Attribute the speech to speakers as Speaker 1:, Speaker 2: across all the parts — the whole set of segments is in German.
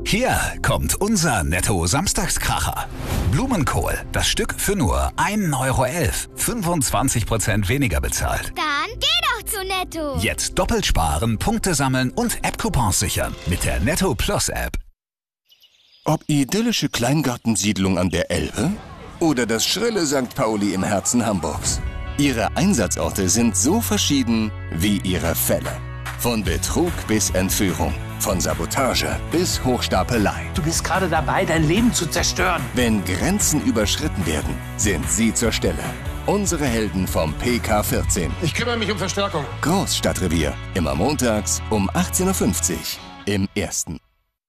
Speaker 1: Hier kommt unser Netto-Samstagskracher. Blumenkohl, das Stück für nur 1,11 €. 25% weniger bezahlt.
Speaker 2: Dann geh doch zu Netto.
Speaker 1: Jetzt doppelt sparen, Punkte sammeln und App-Coupons sichern mit der Netto Plus App.
Speaker 3: Ob idyllische Kleingartensiedlung an der Elbe oder das schrille St. Pauli im Herzen Hamburgs. Ihre Einsatzorte sind so verschieden wie ihre Fälle. Von Betrug bis Entführung, von Sabotage bis Hochstapelei.
Speaker 4: Du bist gerade dabei, dein Leben zu zerstören.
Speaker 3: Wenn Grenzen überschritten werden, sind sie zur Stelle. Unsere Helden vom PK14.
Speaker 5: Ich kümmere mich um Verstärkung.
Speaker 3: Großstadtrevier. Immer montags um 18:50 Uhr im Ersten.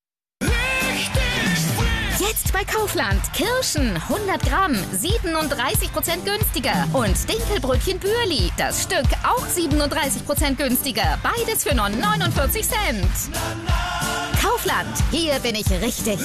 Speaker 6: Jetzt bei Kaufland. Kirschen 100 Gramm, 37% günstiger. Und Dinkelbrötchen Bürli, das Stück auch 37% günstiger. Beides für nur 49 Cent. Kaufland, hier bin ich richtig.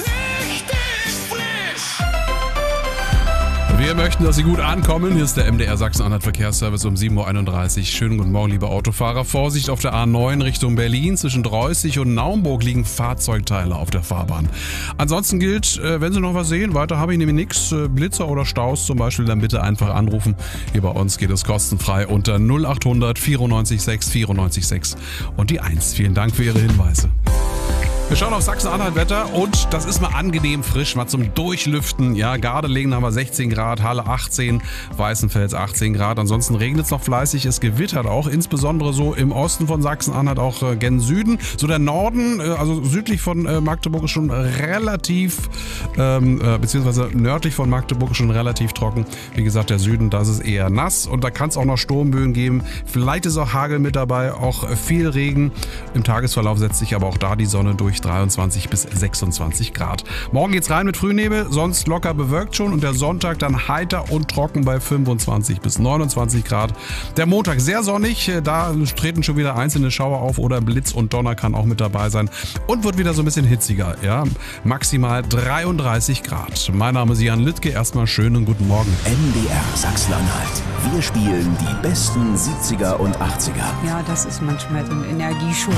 Speaker 7: Wir möchten, dass Sie gut ankommen. Hier ist der MDR Sachsen-Anhalt Verkehrsservice um 7:31 Uhr. Schönen guten Morgen, liebe Autofahrer. Vorsicht auf der A9 Richtung Berlin. Zwischen Dreußig und Naumburg liegen Fahrzeugteile auf der Fahrbahn. Ansonsten gilt, wenn Sie noch was sehen, weiter habe ich nämlich nichts. Blitzer oder Staus zum Beispiel, dann bitte einfach anrufen. Hier bei uns geht es kostenfrei unter 0800 94 6 94 6 und die 1. Vielen Dank für Ihre Hinweise. Wir schauen auf Sachsen-Anhalt-Wetter und das ist mal angenehm frisch, mal zum Durchlüften. Ja, Gardelegen haben wir 16 Grad, Halle 18, Weißenfels 18 Grad. Ansonsten regnet es noch fleißig, es gewittert auch, insbesondere so im Osten von Sachsen-Anhalt, auch gen Süden. So der Norden, also südlich von Magdeburg ist schon relativ, beziehungsweise nördlich von Magdeburg ist schon relativ trocken. Wie gesagt, der Süden, da ist es eher nass und da kann es auch noch Sturmböen geben. Vielleicht ist auch Hagel mit dabei, auch viel Regen. Im Tagesverlauf setzt sich aber auch da die Sonne durch. 23 bis 26 Grad. Morgen geht's rein mit Frühnebel, sonst locker bewölkt schon und der Sonntag dann heiter und trocken bei 25 bis 29 Grad. Der Montag sehr sonnig, da treten schon wieder einzelne Schauer auf oder Blitz und Donner kann auch mit dabei sein und wird wieder so ein bisschen hitziger, ja, maximal 33 Grad. Mein Name ist Jan Littke, erstmal schönen guten Morgen.
Speaker 8: MDR Sachsen-Anhalt. Wir spielen die besten 70er und 80er.
Speaker 9: Ja, das ist manchmal so ein Energieschub.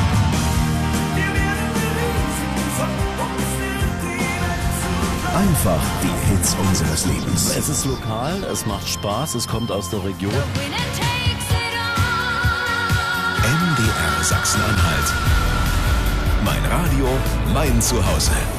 Speaker 8: Einfach die Hits unseres Lebens.
Speaker 10: Es ist lokal, es macht Spaß, es kommt aus der Region.
Speaker 8: MDR Sachsen-Anhalt. Mein Radio, mein Zuhause.